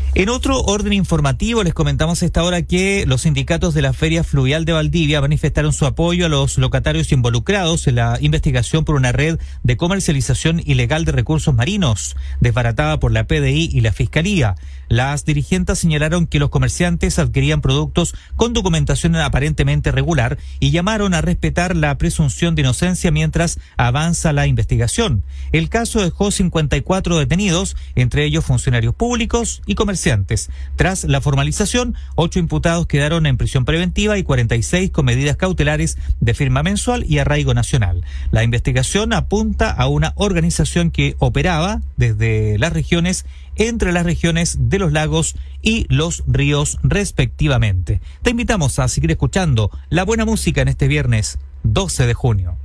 En otro orden informativo, les comentamos a esta hora que los sindicatos de la Feria Fluvial de Valdivia manifestaron su apoyo a los locatarios involucrados en la investigación por una red de comercialización ilegal de recursos marinos, desbaratada por la PDI y la Fiscalía. Las dirigentes señalaron que los comerciantes adquirían productos con documentación aparentemente regular y llamaron a respetar la presunción de inocencia mientras avanza la investigación. El caso dejó 54 detenidos, entre ellos funcionarios públicos y comerciantes. Tras la formalización, 8 imputados quedaron en prisión preventiva y 46 con medidas cautelares de firma mensual y arraigo nacional. La investigación apunta a una organización que operaba desde las regiones, entre las regiones de los lagos y los ríos respectivamente. Te invitamos a seguir escuchando la buena música en este viernes 12 de junio.